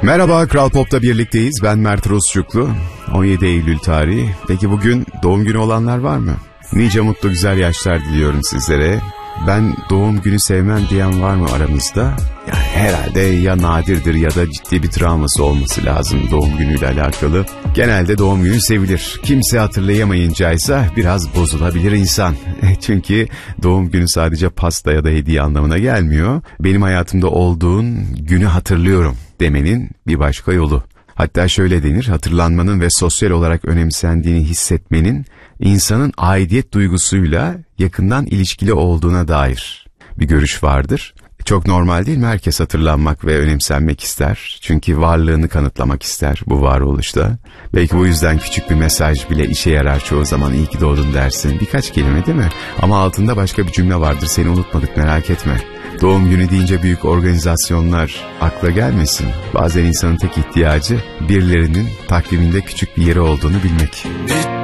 Merhaba, Kral Pop'ta birlikteyiz. Ben Mert Rusçuklu. 17 Eylül tarihi. Peki bugün doğum günü olanlar var mı? Nice mutlu güzel yaşlar diliyorum sizlere. Ben doğum günü sevmem diyen var mı aramızda? Yani herhalde ya nadirdir ya da ciddi bir travması olması lazım doğum günüyle alakalı. Genelde doğum günü sevilir. Kimse hatırlayamayıncaysa biraz bozulabilir insan. Çünkü doğum günü sadece pasta ya da hediye anlamına gelmiyor. Benim hayatımda olduğun günü hatırlıyorum demenin bir başka yolu. Hatta şöyle denir, hatırlanmanın ve sosyal olarak önemsendiğini hissetmenin insanın aidiyet duygusuyla yakından ilişkili olduğuna dair bir görüş vardır. Çok normal değil mi? Herkes hatırlanmak ve önemsenmek ister. Çünkü varlığını kanıtlamak ister bu varoluşta. Belki bu yüzden küçük bir mesaj bile işe yarar çoğu zaman. İyi ki doğdun dersin. Birkaç kelime değil mi? Ama altında başka bir cümle vardır. Seni unutmadık, merak etme. Doğum günü deyince büyük organizasyonlar akla gelmesin. Bazen insanın tek ihtiyacı birilerinin takviminde küçük bir yeri olduğunu bilmek.